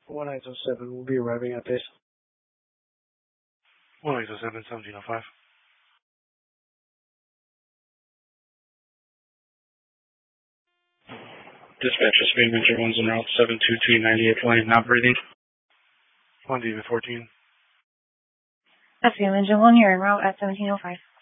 1807 will be arriving at base. 1807, 1705. Dispatch, speed Venture 1's en route 72298 flying, not breathing. 1 David 14. That's Venture 1, you're en route at 1705.